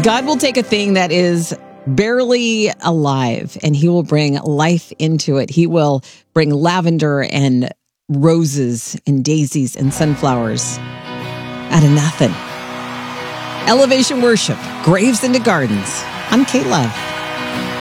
God will take a thing that is barely alive and he will bring life into it. He will bring lavender and roses and daisies and sunflowers out of nothing. Elevation Worship, Graves into Gardens. I'm Kate Love.